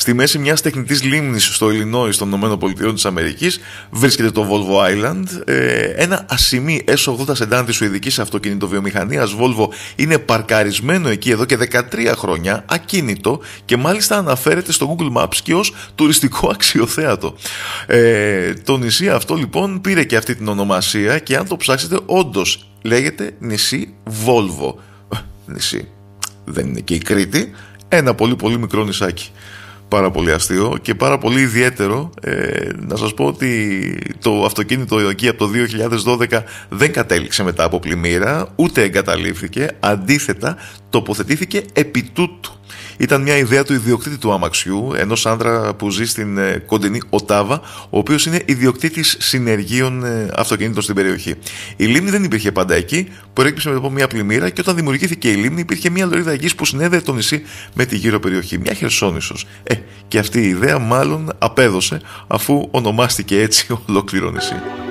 Στη μέση μιας τεχνητής λίμνης στο Illinois των ΗΠΑ βρίσκεται το Volvo Island. Ένα ασημί S80 σεντάν της σουηδικής αυτοκινητοβιομηχανίας Volvo είναι παρκαρισμένο εκεί εδώ και 13 χρόνια, ακίνητο, και μάλιστα αναφέρεται στο Google Maps και ως τουριστικό αξιοθέατο. Το νησί αυτό λοιπόν πήρε και αυτή την ονομασία, και αν το ψάξετε όντως λέγεται νησί Volvo. Νησί. Δεν είναι και η Κρήτη. Ένα πολύ πολύ μικρό νησάκι. Πάρα πολύ αστείο και πάρα πολύ ιδιαίτερο. Να σας πω ότι το αυτοκίνητο εκεί από το 2012 δεν κατέληξε μετά από πλημμύρα, ούτε εγκαταλείφθηκε. Αντίθετα, τοποθετήθηκε επί τούτου. Ήταν μια ιδέα του ιδιοκτήτη του αμαξιού, ενός άνδρα που ζει στην κοντινή Οτάβα, ο οποίος είναι ιδιοκτήτης συνεργείων αυτοκινήτων στην περιοχή. Η λίμνη δεν υπήρχε πάντα εκεί, προέκυψε μετά από μια πλημμύρα, και όταν δημιουργήθηκε η λίμνη υπήρχε μια λωρίδα γης που συνέδεε το νησί με τη γύρω περιοχή. Μια Χερσόνησος. Και αυτή η ιδέα μάλλον απέδωσε, αφού ονομάστηκε έτσι ολόκληρο νησί.